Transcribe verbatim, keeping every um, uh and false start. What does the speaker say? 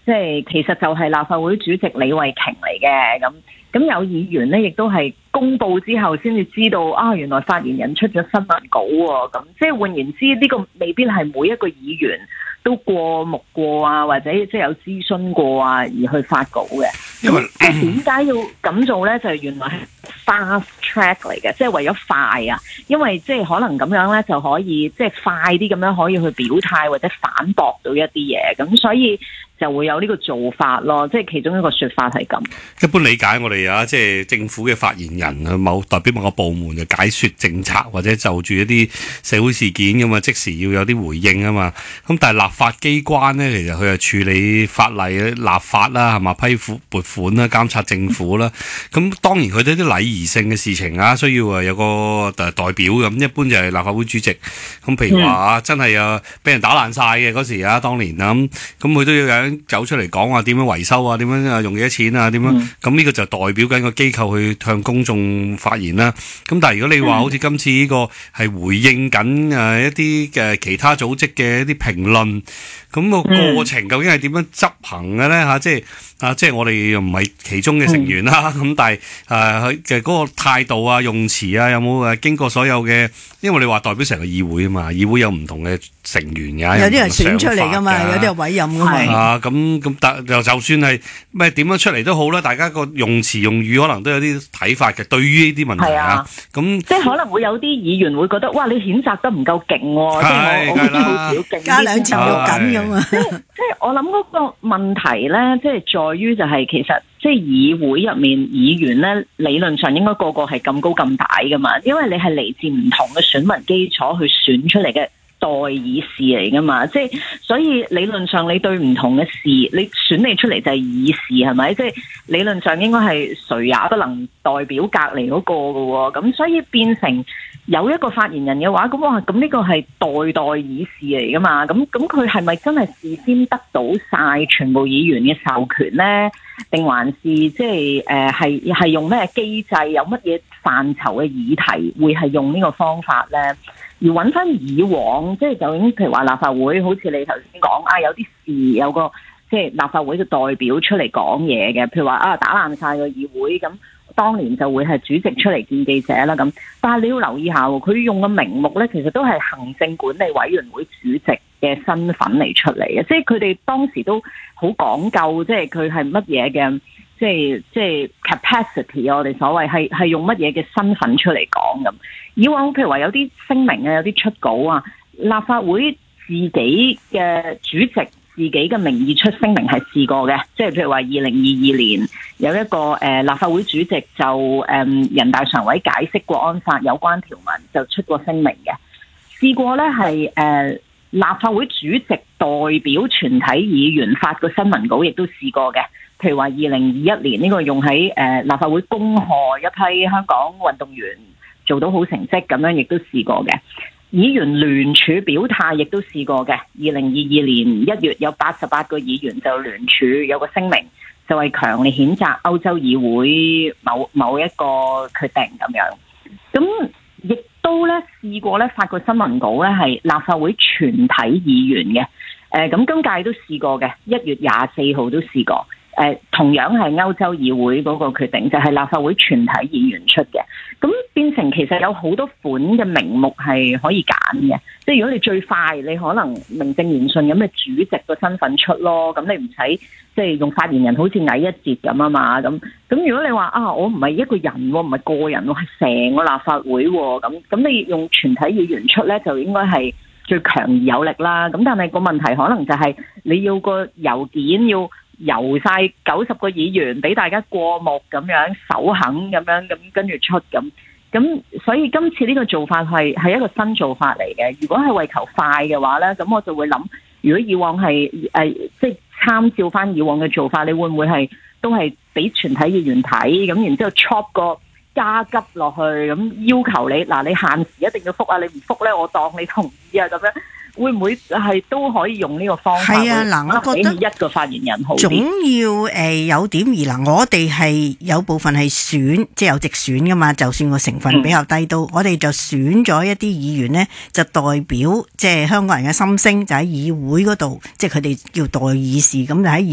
即係其實就係立法會主席李慧瓊嚟嘅。咁咁有議員咧，亦都係公佈之後先至知道啊，原來發言人出咗新聞稿喎。咁即係換言之，呢個未必係每一個議員都過目過啊，或者即係有諮詢過啊，而去發稿嘅。因為即係點解要咁做咧？就係原來係 fast track 嚟嘅，即係為咗快啊。因為即係可能咁樣咧，就可以即係快啲咁樣可以去表態或者反駁到一啲嘢。咁所以就會有呢個做法咯。即係其中一個說法係咁。 一般理解我哋啊，即係政府嘅發言人啊，某代表某個部門就解說政策或者就住一啲社會事件咁啊，即時要有啲回應啊嘛。咁但係立法機關咧，其實佢係處理法例、立法啦，係嘛，批付撥款啦，監察政府啦。咁當然佢哋啲禮儀性嘅事情啊，需要啊有個代表咁。一般就係立法會主席。咁譬如話啊，真係啊俾人打爛晒嘅嗰時啊，當年啊咁，咁佢都要有人走出嚟講話點樣維修啊，點樣啊用幾多錢啊，點樣。咁呢個就代表緊個機構去向公眾發言啦。咁但係如果你話好似今次呢個係回應緊誒一啲嘅其他組織嘅一啲評論，咁個過程究竟係點樣執行嘅咧嚇？即係啊，即係我哋又唔係其中嘅成員啦。咁但係誒佢嘅嗰個態度啊、用詞啊，有冇誒經過所有嘅？因為你話代表成個議會啊嘛，議會有唔同嘅成員嘅， 有啲人選出嚟噶嘛，有啲係委任噶嘛。 啊，咁咁但又就算係咩點樣出嚟都好啦，大家個用詞用語可能都有啲睇法嘅。對於呢啲問題啊，咁即係可能會有啲議員會覺得，哇！你譴責得唔夠勁喎，即係我我好少勁， 加兩條肉緊咁啊！ 即係即係我諗嗰個問題咧，即係在於就係其實即係議會入面議員咧，理論上應該個個係咁高咁大噶嘛，因為你係嚟自唔同嘅選民基礎去選出嚟嘅代議士嚟噶嘛，即係所以理論上你對唔同嘅事，你選你出嚟就係議士係咪？即係理論上應該係誰也不能代表隔離嗰個㗎喎，咁所以變成有一個發言人嘅話，咁哇，咁呢個係代代議士嚟噶嘛，咁咁佢係咪真係事先得到晒全部議員嘅授權咧？定還是即係誒係係用咩機制？有乜嘢範疇嘅議題會係用呢個方法咧？而揾翻以往，即係究竟譬如話立法會，好似你頭先講啊，有啲事有個即係立法會嘅代表出嚟講嘢嘅，譬如話啊打爛晒個議會咁。當年就會係主席出嚟見記者啦咁，但係你要留意下喎，佢用嘅名目咧，其實都係行政管理委員會主席嘅身份嚟出嚟嘅，即係佢哋當時都好講究，即係佢係乜嘢嘅，即係即係 capacity，我哋所謂係係用乜嘢嘅身份出嚟講咁。以往譬如話有啲聲明啊，有啲出稿啊，立法會自己嘅主席自己嘅名義出聲明係試過嘅，即係譬如話二零二二年有一個誒、呃、立法會主席就誒、呃、人大常委解釋國安法有關條文就出過聲明嘅，試過咧係誒立法會主席代表全體議員發個新聞稿，亦都試過嘅。譬如話二零二一年呢個用喺誒、呃、立法會恭賀一批香港運動員做到好成績咁樣，亦都試過嘅。議員聯署表態亦都試過嘅，二零二二年一月有八十八個議員就聯署有個聲明，就係強烈譴責歐洲議會某某一個決定咁樣。咁亦都咧試過咧發個新聞稿咧係立法會全體議員嘅，誒咁今屆都試過嘅，一月廿四號都試過。誒同樣係歐洲議會嗰個決定，就係立法會全體議員出嘅，咁變成其實有好多款嘅名目係可以揀嘅，即係如果你最快，你可能名正言順咁嘅主席個身份出咯，咁你唔使即係用發言人好似矮一截咁啊嘛，咁咁如果你話啊，我唔係一個人喎，唔係個人喎，係成個立法會喎，咁咁你用全體議員出咧，就應該係最強而有力啦。咁但係個問題可能就係你要個郵件要由晒九十個議員俾大家過目咁樣首肯咁樣咁跟住出咁，咁所以今次呢個做法係係一個新做法嚟嘅。如果係為求快嘅話咧，咁我就會諗，如果以往係誒、呃、即係參照翻以往嘅做法，你會唔會係都係俾全體議員睇咁，然之後 chop 個加急落去咁要求你嗱，你限時一定要覆啊，你唔覆咧，我當你同意啊咁樣。會唔會係都可以用呢個方法？ 係啊，嗱，我覺得一個發言人好啲，總要誒、呃、有點而嗱，我哋係有部分係選，即係有直選噶嘛。就算個成分比較低都，嗯、我哋就選咗一啲議員呢，就代表即係香港人嘅心聲，就喺議會嗰度，即係佢哋叫代議士，咁就喺